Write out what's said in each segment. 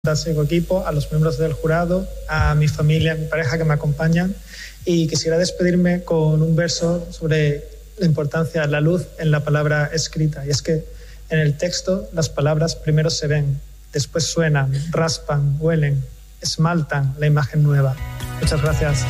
fantástico equipo, a los miembros del jurado, a mi familia, a mi pareja que me acompañan, y quisiera despedirme con un verso sobre la importancia de la luz en la palabra escrita. Y es que en el texto las palabras primero se ven, después suenan, raspan, huelen, esmaltan la imagen nueva. Muchas gracias.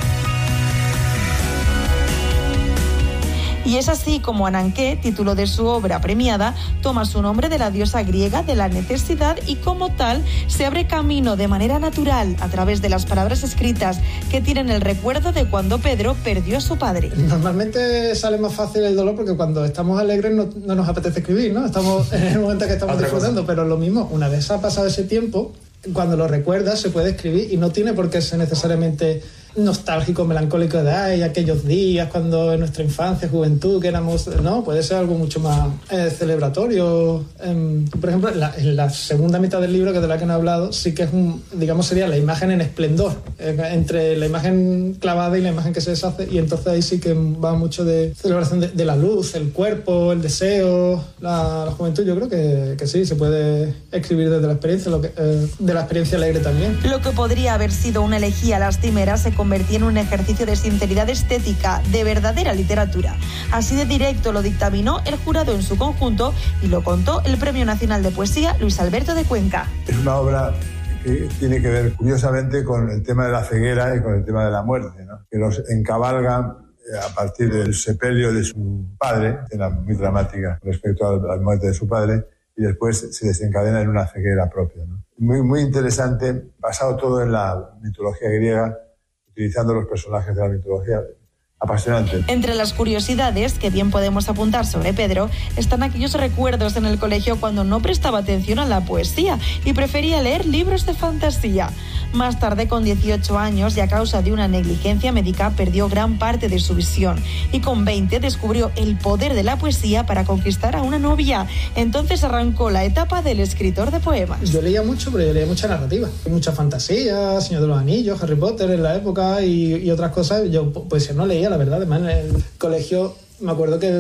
Y es así como Ananké, título de su obra premiada, toma su nombre de la diosa griega de la necesidad y como tal se abre camino de manera natural a través de las palabras escritas que tienen el recuerdo de cuando Pedro perdió a su padre. Normalmente sale más fácil el dolor porque cuando estamos alegres no nos apetece escribir, ¿no? Estamos en el momento que estamos disfrutando, pero lo mismo, una vez ha pasado ese tiempo, cuando lo recuerdas se puede escribir y no tiene por qué ser necesariamente nostálgico, melancólico de aquellos días cuando en nuestra infancia, juventud, que éramos... No, puede ser algo mucho más celebratorio. Por ejemplo, en la segunda mitad del libro, que de la que no he hablado, sí que es sería la imagen en esplendor, entre la imagen clavada y la imagen que se deshace, y entonces ahí sí que va mucho de celebración de la luz, el cuerpo, el deseo, la juventud. Yo creo que sí, se puede escribir desde la experiencia, de la experiencia alegre también. Lo que podría haber sido una elegía lastimera se convertía en un ejercicio de sinceridad estética, de verdadera literatura. Así de directo lo dictaminó el jurado en su conjunto y lo contó el Premio Nacional de Poesía Luis Alberto de Cuenca. Es una obra que tiene que ver curiosamente con el tema de la ceguera y con el tema de la muerte, ¿no? Que los encabalgan a partir del sepelio de su padre, escena muy dramática respecto a la muerte de su padre, y después se desencadena en una ceguera propia, ¿no? Muy, muy interesante, basado todo en la mitología griega, utilizando los personajes de la mitología. Apasionante. Entre las curiosidades que bien podemos apuntar sobre Pedro están aquellos recuerdos en el colegio cuando no prestaba atención a la poesía y prefería leer libros de fantasía. Más tarde, con 18 años, y a causa de una negligencia médica, perdió gran parte de su visión. Y con 20 descubrió el poder de la poesía para conquistar a una novia. Entonces arrancó la etapa del escritor de poemas. Yo leía mucho, pero yo leía mucha narrativa. Mucha fantasía, Señor de los Anillos, Harry Potter en la época y otras cosas. Yo poesía no leía, la verdad. Además, en el colegio me acuerdo que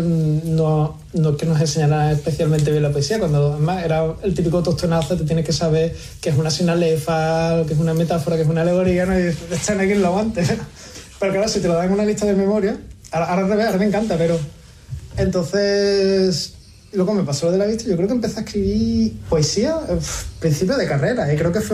no que nos enseñara especialmente bien la poesía, cuando además era el típico tostonazo, te tienes que saber que es una sinalefa, que es una metáfora, que es una alegoría, ¿no? Y está en aquí lo aguante. Pero claro, si te lo dan en una lista de memoria, ahora al revés, ahora me encanta, pero... Entonces, luego me pasó lo de la vista, yo creo que empecé a escribir poesía principio de carrera, y creo que fue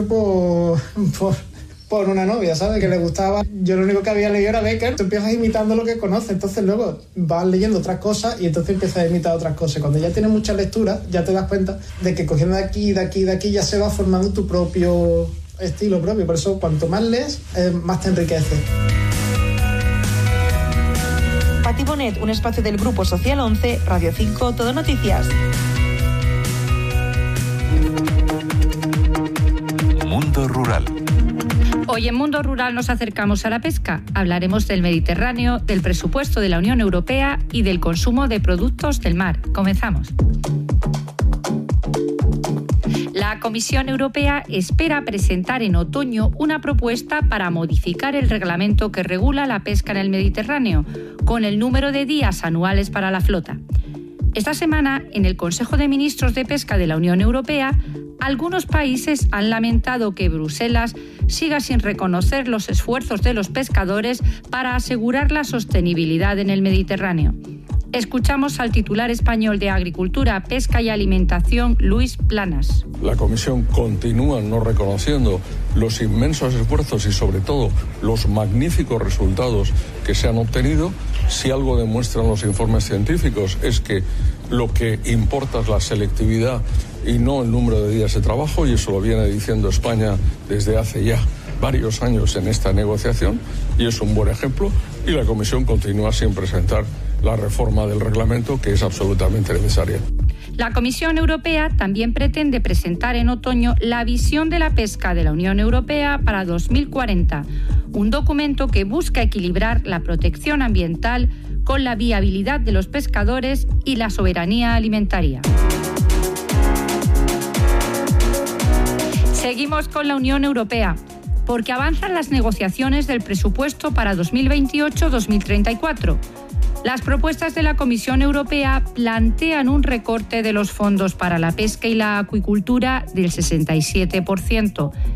por una novia, ¿sabes? Que le gustaba. Yo lo único que había leído era Becker. Tú empiezas imitando lo que conoces, entonces luego vas leyendo otras cosas y entonces empiezas a imitar otras cosas. Cuando ya tienes muchas lecturas, ya te das cuenta de que cogiendo de aquí, ya se va formando tu propio estilo propio. Por eso, cuanto más lees, más te enriquece. Pati Bonet, un espacio del Grupo Social 11, Radio 5, Todo Noticias. Mundo Rural. Hoy en Mundo Rural nos acercamos a la pesca. Hablaremos del Mediterráneo, del presupuesto de la Unión Europea y del consumo de productos del mar. Comenzamos. La Comisión Europea espera presentar en otoño una propuesta para modificar el reglamento que regula la pesca en el Mediterráneo, con el número de días anuales para la flota. Esta semana, en el Consejo de Ministros de Pesca de la Unión Europea, algunos países han lamentado que Bruselas siga sin reconocer los esfuerzos de los pescadores para asegurar la sostenibilidad en el Mediterráneo. Escuchamos al titular español de Agricultura, Pesca y Alimentación, Luis Planas. La Comisión continúa no reconociendo los inmensos esfuerzos y sobre todo los magníficos resultados que se han obtenido. Si algo demuestran los informes científicos es que lo que importa es la selectividad y no el número de días de trabajo, y eso lo viene diciendo España desde hace ya varios años en esta negociación, y es un buen ejemplo, y la Comisión continúa sin presentar la reforma del reglamento, que es absolutamente necesaria. La Comisión Europea también pretende presentar en otoño la visión de la pesca de la Unión Europea para 2040, un documento que busca equilibrar la protección ambiental con la viabilidad de los pescadores y la soberanía alimentaria. Seguimos con la Unión Europea, porque avanzan las negociaciones del presupuesto para 2028-2034. Las propuestas de la Comisión Europea plantean un recorte de los fondos para la pesca y la acuicultura del 67%.